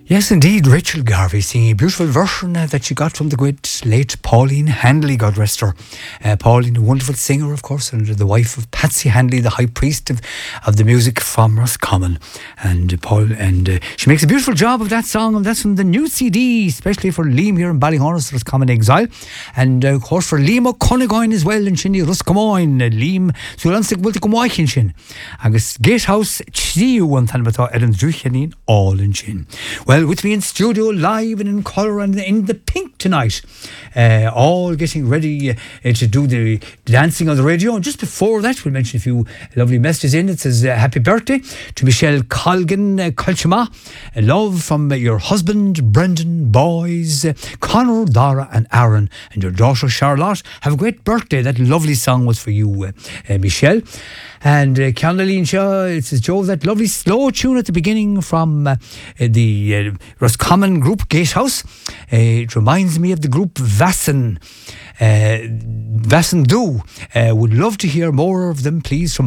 Yes, indeed, Rachel Garvey singing a beautiful version that she got from the great late Pauline Handley, God rest her. Pauline, a wonderful singer, of course, and the wife of Patsy Handley, the high priest of the music from Roscommon. And she makes a beautiful job of that song, and that's from the new CD, especially for Liam here in Ballyhonus, Roscommon Exile. And of course for Liam O'Connigoin as well in Shinny Roscommon. Liam Sulansik Multicum Shin. Agus Gatehouse Chiu and Thanbata Ellen Druchanin all in Shin. Well, with me in studio live and in colour and in the pink tonight, all getting ready to do the dancing on the radio. And just before that, we'll mention a few lovely messages in. It says happy birthday to Michelle Colgan Colchima. Love from your husband Brendan, boys Connor, Dara and Aaron, and your daughter Charlotte. Have a great birthday. That lovely song was for you, Michelle. And Ciannaline Shaw, it says, Joe, that lovely slow tune at the beginning from the Roscommon group Gatehouse. It reminds me of the group Vassan. Vassan Do. Would love to hear more of them, please, from